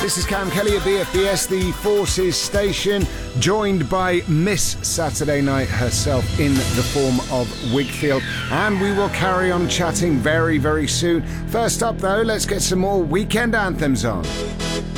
This is Cam Kelly at BFBS, the Forces station, joined by Miss Saturday Night herself in the form of Wigfield. And we will carry on chatting very, very soon. First up, though, let's get some more weekend anthems on.